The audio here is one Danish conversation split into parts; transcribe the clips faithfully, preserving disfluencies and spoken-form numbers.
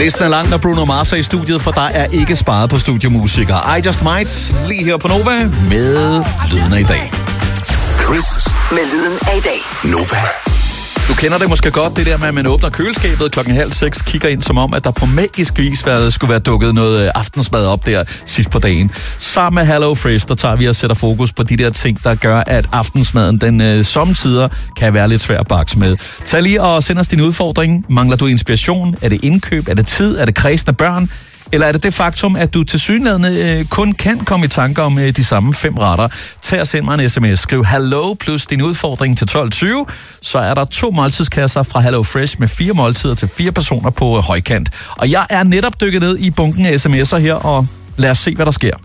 Listen er lang, når Bruno Mars er i studiet, for der er ikke sparet på studiemusikere. I Just Might, lige her på Nova, med lyden af i dag. Chris med lyden af i dag. Nova. Du kender det måske godt, det der med, at man åbner køleskabet klokken halv seks, kigger ind som om, at der på magisk vis skulle være dukket noget aftensmad op der sidst på dagen. Sammen med Hello Fresh, der tager vi og sætter fokus på de der ting, der gør, at aftensmaden den øh, sommetider kan være lidt svær at bakse med. Tag lige og send os din udfordring. Mangler du inspiration? Er det indkøb? Er det tid? Er det kredsende børn? Eller er det det faktum, at du tilsyneladende øh, kun kan komme i tanker om øh, de samme fem retter? Tag og send mig en sms. Skriv hallo plus din udfordring til tolv tyve. Så er der to måltidskasser fra Hello Fresh med fire måltider til fire personer på øh, højkant. Og jeg er netop dykket ned i bunken af sms'er her, og lad os se, hvad der sker.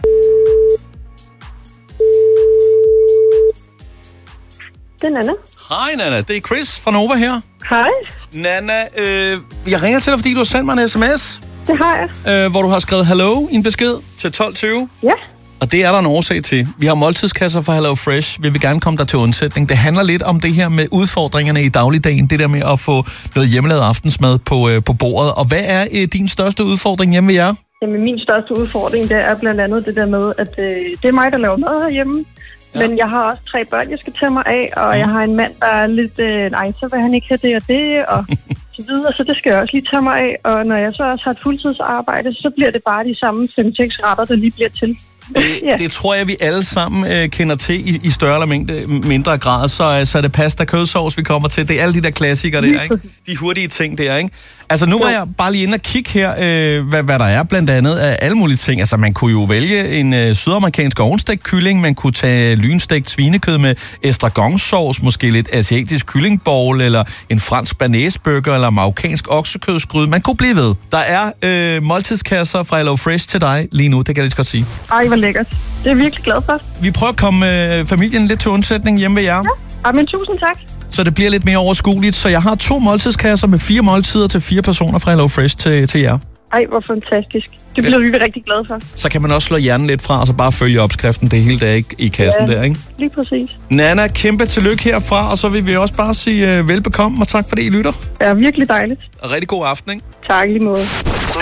Det er Nana. Hej Nana, det er Chris fra Nova her. Hej. Nana, øh, jeg ringer til dig, fordi du har sendt mig en sms. Det har jeg. Øh, hvor du har skrevet hello i en besked til tolv tyve. Ja. Og det er der en årsag til. Vi har måltidskasser fra Hello Fresh. Vi vil gerne komme der til undsætning. Det handler lidt om det her med udfordringerne i dagligdagen. Det der med at få noget hjemmelavet aftensmad på, øh, på bordet. Og hvad er øh, din største udfordring hjemme ved jer? Jamen, min største udfordring, det er blandt andet det der med, at øh, det er mig, der laver mad herhjemme. Ja. Men jeg har også tre børn, jeg skal tage mig af, og mm. jeg har en mand, der er lidt, øh, nej, så vil han ikke have det og det, og så videre. Så det skal jeg også lige tage mig af. Og når jeg så også har et fuldtidsarbejde, så bliver det bare de samme fem seks retter, der lige bliver til. Det, ja. det tror jeg, vi alle sammen øh, kender til i, i større eller mindre, mindre grad. Så, så er det pasta, kødsovs, vi kommer til. Det er alle de der klassikere der, ikke? De hurtige ting der, ikke? Altså nu var jeg bare lige inde og kigge her, øh, hvad, hvad der er blandt andet af alle mulige ting. Altså man kunne jo vælge en øh, sydamerikansk ovnstegt kylling, man kunne tage lynstegt svinekød med estragonsovs, måske lidt asiatisk kyllingbowl, eller en fransk banæsburger, eller marokkansk oksekødsgryde. Man kunne blive ved. Der er øh, måltidskasser fra Hello Fresh til dig lige nu, det kan jeg lige godt sige. Ej, hvor lækkert. Det er jeg virkelig glad for. Vi prøver at komme øh, familien lidt til undsætning hjemme ved jer. Ja, men tusind tak. Så det bliver lidt mere overskueligt. Så jeg har to måltidskasser med fire måltider til fire personer fra Hello Fresh til, til jer. Ej, hvor fantastisk. Det bliver vi rigtig glade for. Så kan man også slå hjernen lidt fra, og så bare følge opskriften det hele dag i kassen ja, der, ikke? Lige præcis. Nana, kæmpe tillykke herfra, og så vil vi også bare sige uh, velbekomme, og tak fordi I lytter. Ja, virkelig dejligt. Og rigtig god aften, ikke? Tak lige måde.